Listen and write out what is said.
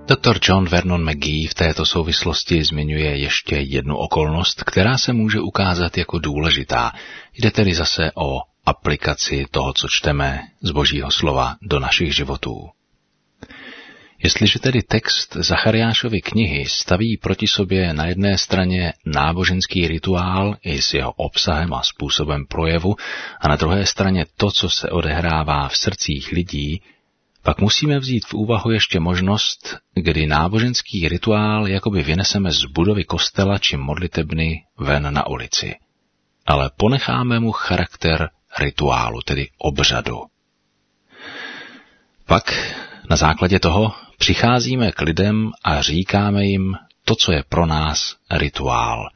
Dr. John Vernon McGee v této souvislosti zmiňuje ještě jednu okolnost, která se může ukázat jako důležitá. Jde tedy zase o aplikaci toho, co čteme z Božího slova do našich životů. Jestliže tedy text Zachariášovy knihy staví proti sobě na jedné straně náboženský rituál i s jeho obsahem a způsobem projevu a na druhé straně to, co se odehrává v srdcích lidí, pak musíme vzít v úvahu ještě možnost, kdy náboženský rituál jakoby vyneseme z budovy kostela či modlitebny ven na ulici. Ale ponecháme mu charakter rituálu, tedy obřadu. Pak na základě toho přicházíme k lidem a říkáme jim to, co je pro nás rituál.